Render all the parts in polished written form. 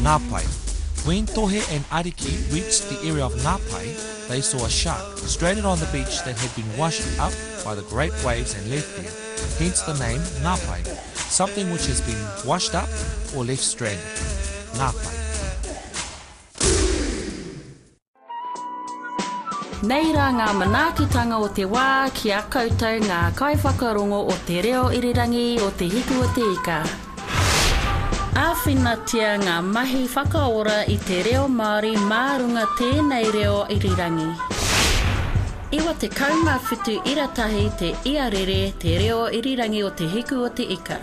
Ngāpai. When Tohe and Ariki reached the area of Ngāpai, they saw a shark stranded on the beach that had been washed up by the great waves and left there. Hence the name Ngāpai, something which has been washed up or left stranded. Ngāpai. Nei rā ngā manaakitanga o te wā ki a koutou ngā kaiwhakarongo o te reo irirangi o te hiku o te ika. Āwhinatia ngā mahi whakaora i te reo Māori mā runga tēnei reo irirangi. Iwa te kaunga whitu iratahi te iarere te reo irirangi o te hiku o te ika.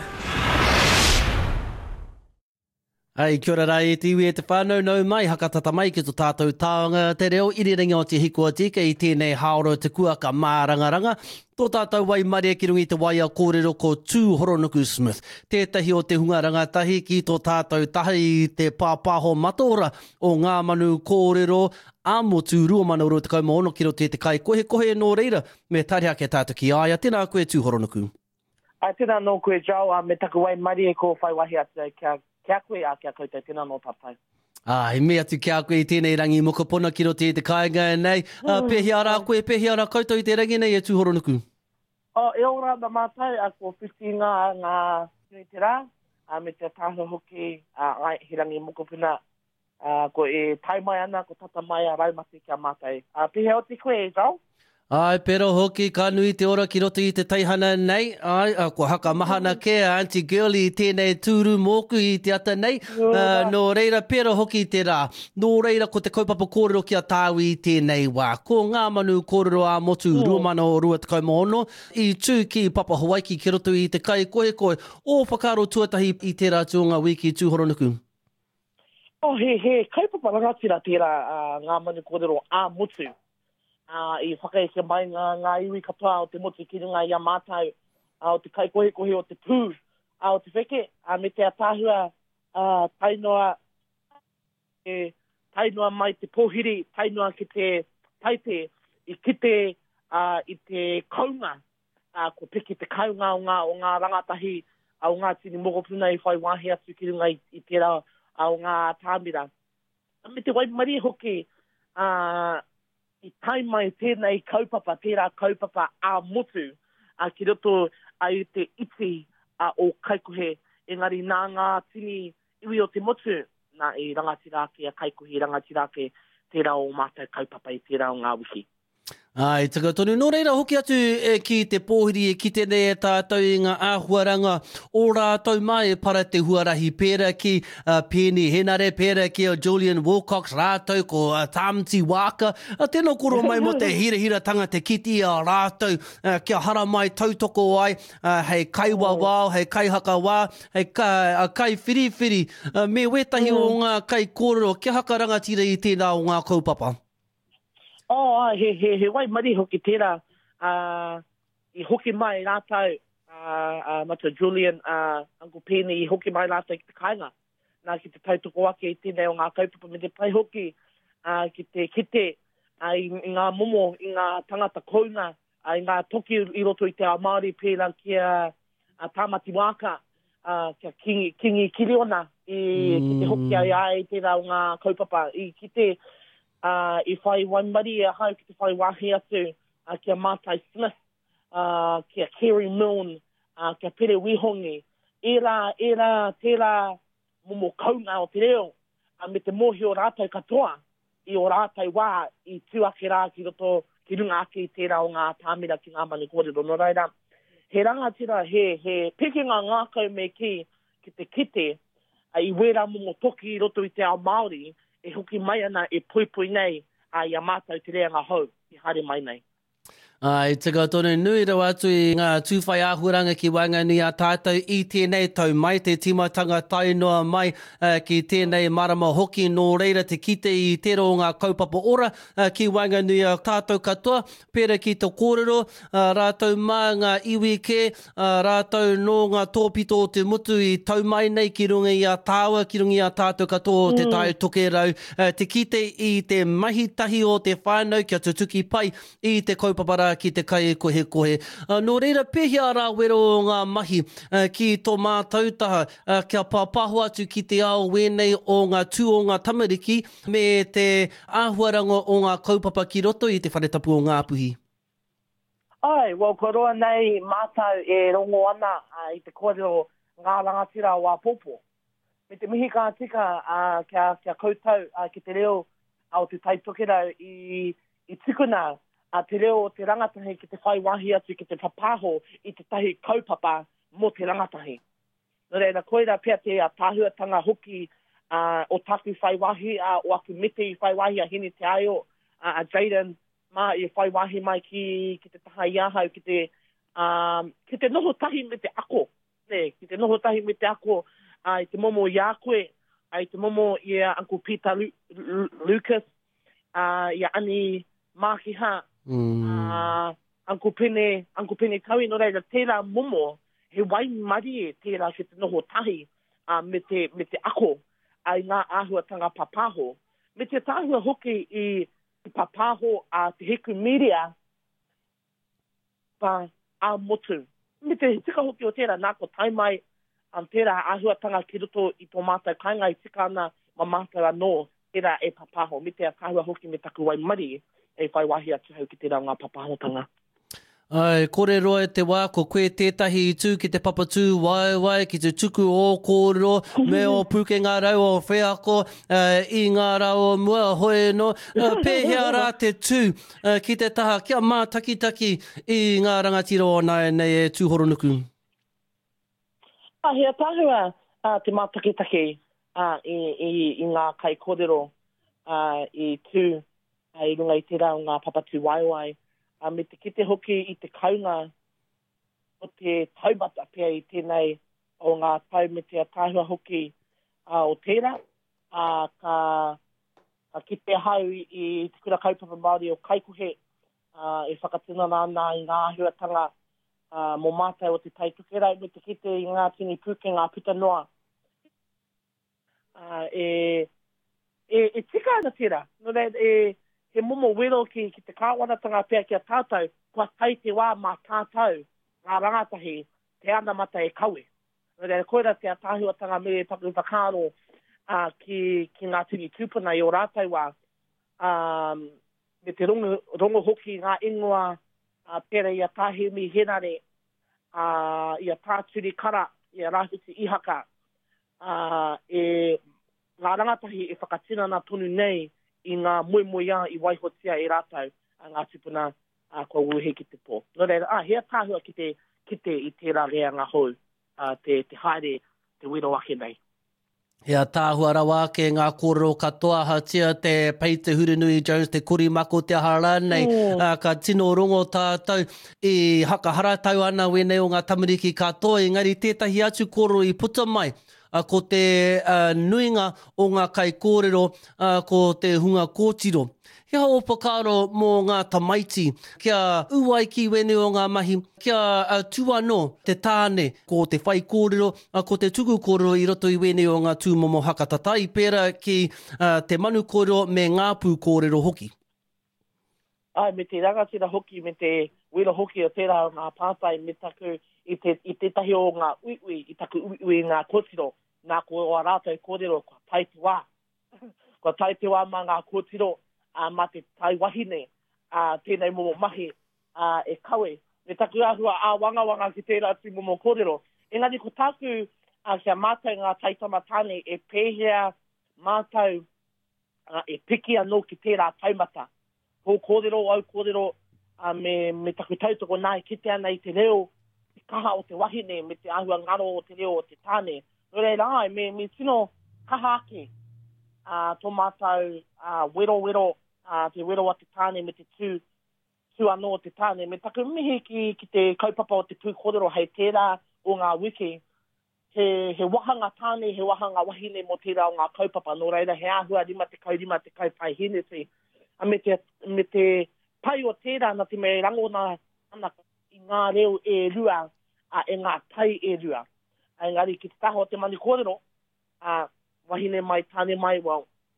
Ai, kia ora rai, te iwi e te whānau nau mai, hakatata mai ki tō tātou tāonga, te reo irirangi o te hiku o te ika i tēnei haoro te kuaka mārangaranga. Tō tātou wai maria ki rungi te waia kōrero ko Tūhoronuku Smith. Tētahi o te hunga rangatahi ki tō tātou tahi i te pāpāho matora o ngā manu kōrero āmotu rua mana uro te kaumaono ki ro te kai kohe nō reira me tariha ke tātou ki aia. Tēnā koe Tūhoronuku. Tēnā nō koe Jau, me taku wai maria ko whai wahi atu kia koe a kia koutou, tēnā nō tātai. He mea tu kia koe i tēnei rangi mokopona ki ro te kāinga nei. Pehi ara koe, pehi ara koutou i te rangi nei e Tūhoronuku. E ora na mātai a ko whiti ngā nui te rā, me te tāho hoki he rangi mokopuna ko e tai mai ana, ko tata mai a raumati kia mātai. Pehi o te koe, Jau? Ai, pero hoki ka nui te ora ki roto i te taihana nei. Ai, ko haka mahana ke Auntie Girlie i tēnei tūru mōku i te ata nei. Nō reira, pero hoki te rā. Nō reira, ko te kaupapa kōrero kia tāu i tēnei wā. Ko ngā manu kōrero a motu ruamana o rua te kaumaono. I tū ki Papa Hawaii ki roto i te kai koe. O whakaro tuatahi i tērā tūnga wiki Tūhoronuku. He kaupapa rangatira tērā ngā manu kōrero a motu. I whakaeke mai ngā iwi katoa o te motu ki runga i a mātau, o te kai kohe o te pū, o te wheke, me te atāhua tainoa mai te pōhiri, tainoa ki te taite, i kite i te kaunga, ko piki te kaunga o ngā rangatahi, o ngā tini mokopuna i whai wāhi atu ki runga i tērā o ngā tāmira. Me te waimari hoki, I tai mai tēnei kaupapa, tērā kaupapa a motu, ki roto ai te iti o kaikohe, engari nā ngā tini iwi o te motu, nā i rangatirake a kaikohe, rangatirake tērā o mātai kaupapa i tērā o ngā wiki. Ai, taka tonu. Nō reira, hoki atu ki te pōhiri, ki tēnei e tātou i ngā āhuaranga, o rātou mai para te huarahi pēra ki Penny Henare, pēra ki o Julian Wilcox, rātou ko Tamati Waka, tēnā koro mai mo te hira te kiti a rātou, kia hara mai tautoko ai, hei kaiwa wāo, hei kaihaka wā, hei kai whiriwhiri, me wetahi o ngā kai kōrero, kia haka rangatira i tēnā o ngā kaupapa. He wai mari hoki tērā, i hoki mai rātau, mata Julian, Uncle Penny, i hoki mai rātau ki te kāinga. Nā ki te tautoko ake i tēnei o ngā kaupapa, me te pai hoki ki te kite, i ngā momo, i ngā tangata kounga, i ngā toki i roto i te a Māori pēra kia Tamati Waka, kia kingi Kiriona, ki te hoki ai tērā o ngā kaupapa, i ki te I whai waimari a hau ki te whai wahi atu kia Mātai Smith, kia Kerry Milne, kia Pere Wihongi. Era tērā momo kaunga o te reo, me te mohi o rātou katoa, i o rātou wā, i tuake rā ki roto ki runga ake i tērā o ngā tāmira ki ngā manu kōrero. No reira, he rangatira, he pekinga ngākau me ki te kite, i wera momo toki i roto i te ao Māori, e hoki mai ana e pui nei a ia mātou te reanga hau i hare mai nei. Ai, tika tonu nui rawa atu i ngā tūwhai āhuranga ki Waingani a tātou i tēnei tau mai, te timatanga tainoa mai ki tēnei marama hoki nō reira te kite i tero o ngā kaupapa ora ki Waingani a tātou katoa, pera ki te kōrero, rātou mā ngā iwi ke, rātou no ngā tōpito o te mutu i tau mai nei ki runga i a tāua, ki runga i a tātou katoa o te tai toke rau, te kite i te mahitahi o te whānau kia tutuki pai i te kaupapara ki te kai kohe. Nō reira, pehia rā wero ngā mahi ki tō mātautaha kia pāpahu atu ki te ao wēnei o ngā tū o ngā tamariki me te āhuaranga o ngā kaupapa ki roto i te wharetapu o ngā puhi. Ai, ko roa nei mātau e rongo ana i te kōrero ngā rangatira o Apopo. Me te mihi ka tika kia koutou ki te reo au te taitokera i tukuna te reo o te rangatahi ki te whaiwahi atu ki te papaho i te tahi kaupapa mo te rangatahi. Nō reira, koera pia te tāhuatanga hoki o taku whaiwahi o aku mete i whaiwahi a hini te aio a Jaden ma i whaiwahi mai ki te taha iahau ki te noho tahi me te ako. Ki te noho tahi me te ako i te momo i a koe, i te momo i a Uncle Peter Lucas, i a Ani Mākiha, Uncle Pene Kaui, no reira, tērā momo, he wai mari e tērā ki te noho tahi me te ako, ai ngā āhuatanga papaho. Me te tāhua hoki i papaho a te heku media, pa a motu. Me te tika hoki o tērā nāko taimai, tērā āhuatanga ki roto i tō mātai kainga i tika ana ma mātai anō tērā e papaho. Me te tāhua hoki me taku wai mari e whaiwahi atu hau ki tērā ngā papahotanga. Ai, kore roa te wā, ko koe tētahi i tū ki te papatū wai ki te tuku o kōrero, me o puke ngā rau o wheako, i ngā rau o mua hoi no, pēhea rā te tū ki te taha, kia mā taki i ngā rangatira o nei e tūhoronuku. Hea tāhua te mā taki i ngā kai kōrero i tū, i runga i tērā o ngā papatū waiwai. Me te kite hoki i te kaunga o te taumata pia i tēnei o ngā tau me te tāhua hoki o tērā. Ka kite hau i te kura kaupapa Māori o Kaikohe e whakatinana ana i ngā ahuatanga mō mātai o te taitokera me te kite i ngā tini puke ngā puta noa. E tika ana tērā. No rei, he momo wero ki te kāwanatanga pia ki a tātou, kua tai te wā mā tātou, ngā rangatahi, te ana mata e kaue. Rere koera te tāhuatanga me taku whakaro ki ngā tini tūpuna i o rātai wā, me te rongo hoki ngā ingoa pera i a tāhemi henare, i a tāturi kara, i a rāhuti ihaka, ngā rangatahi e whakatinana tonu nei, i ngā moemoea i waihotia e rātau ngā tupuna kua uhe ki te pō. Nō reira, hea tāhua ki te i tērā rea ngā hou, te haere, te wero ake nei. Hea tāhua rawa ke ngā kōrero katoa hatia te Peter Hurunui Jones, te korimako te ahara nei, ka tino rongo tātou i hakahara tau ana wenei o ngā tamariki katoa, engari tētahi atu kōrero i puta mai, ko te nuinga o ngā kai kōrero, ko te hunga kōtiro. Kia opakaro mō ngā tamaiti, kia uai ki wene o ngā mahi, kia tuano te tāne ko te whai kōrero, ko te tuku kōrero i roto i wene o ngā tūmomo hakatatai, pera ki te manu kōrero me ngā pū kōrero hoki. Ai, me te rangatira hoki, me te wera hoki o tērā o ngā pātai, me taku i te tahi o ngā uiui, i taku uiui ngā kōtiro, nā ko o rātou kōrero, kua tai te wā. Kua tai te wā mā ngā kōtiro, mā te tai wahine, tēnei momo mahi e kawe. Me taku ahua wanga ki tērā tu momo kōrero. Engari ko tāku kia mātou ngā taitama tāne e pēhea mātou e piki anō ki tērā taumata. Ko kōrero, au kōrero, me taku tautoko nai kite ana i te reo, te kaha o te wahine, me te ahua ngaro o te reo o te tāne. Reira ai, me tino kaha ake tō mātou wero, te wero a te tāne me te tū anō o te tāne. Me taku mihi ki te kaupapa o te pū kōrero hei tērā o ngā wiki. He wahanga tāne, he wahanga wahine mo tērā o ngā kaupapa. Nō reira, he ahua rima te kaupai hineti. Me te pai o tērā na te me rangona ana i ngā reo e rua, e ngā tai e rua. Engari, ki te taha o te mani kōrero, wahine mai, tāne mai,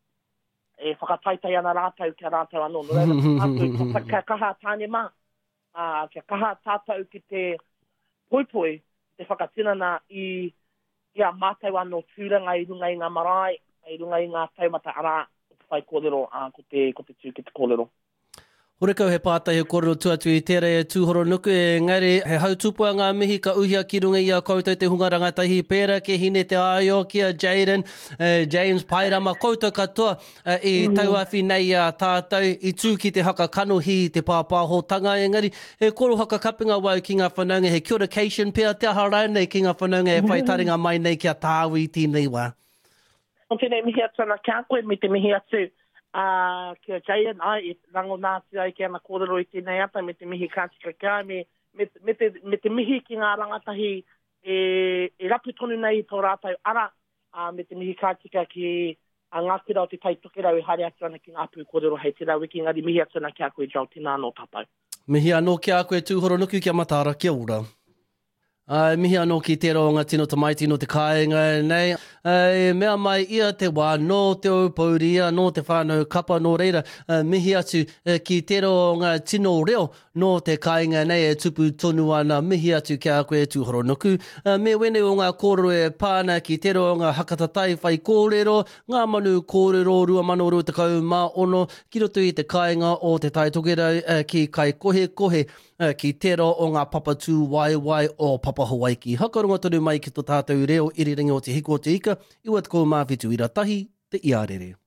e whakataitai ana rātau kia rātau anō. Nō reira, ka kaha tāne mā, kia kaha tātou ki te poipoi, te whakatinana i a mātai wano tūranga i runga i ngā marae, i runga i ngā taumata ara, o te whai kōrero, ko te tū ki te kōrero. Horekau he pātai he kōrero tuatu i tērā e tūhoro nuku e ngare he hautupua ngā mihi ka uhia ki runga i a koutou te hunga rangatahi pēra ke hine te aio kia Jaden, James Pairama, koutou katoa i tauawhi nei a tātou i tū ki te haka kanohi te pāpāhotanga engari he koro haka kapinga wau ki ngā whanaunga he curification pia te aha rānei ki ngā whanaunga e whaitaringa mai nei kia tāwi tēnei wā. O tēnei mihi atu ana kia koe me te mihi atu kia Jaden, ai, rango nāti ai kia na kōrero i tēnei ata me te mihi kātika kia, me te mihi ki ngā rangatahi e rapu tonu nei tō rātau ara, me te mihi kātika ki ngā kura o te taitokera i hare atu ana ki ngā pū kōrero hei te rau wiki ngari mihi atu ana kia koe jau tina anō tātou. Mihi anō kia koe tūhoro nuku kia Matara, kia ora. Mihi anō ki te ronga tino te mai tino te kāinga nei. Mea mai ia te wā no te opauria, no te whānau kapa no reira. Mihi atu ki te ronga tino reo no te kāinga nei e tupu tonu ana. Mihi atu kia koe tūhoro nuku. Me wene o ngā kōrero e pāna ki te ronga hakatatai whai kōrero. Ngā manu kōrero rua mano rua te kau mā ono. Ki roto i te kāinga o te taitokera ki kai kohe kohe. Ki tero o ngā papatū waiwai o Papa Hawaii. Hakaronga tonu mai ki tō tātou reo iriringi o te hiko o te ika, iwa te kou mawhitu i ratahi, te iarere.